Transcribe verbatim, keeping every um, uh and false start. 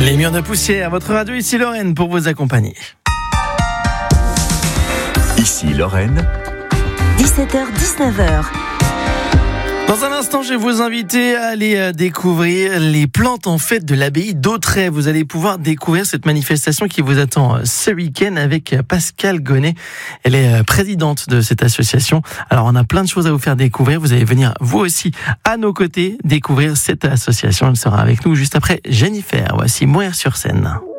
Les murs de poussière, votre radio, ici Lorraine pour vous accompagner. Ici Lorraine. dix-sept heures dix-neuf heures. Dans un instant, je vais vous inviter à aller découvrir les plantes en fête de l'abbaye d'Autrey. Vous allez pouvoir découvrir cette manifestation qui vous attend ce week-end avec Pascale Gonnet. Elle est présidente de cette association. Alors, on a plein de choses à vous faire découvrir. Vous allez venir, vous aussi, à nos côtés, découvrir cette association. Elle sera avec nous juste après Jennifer. Voici Mourir sur scène.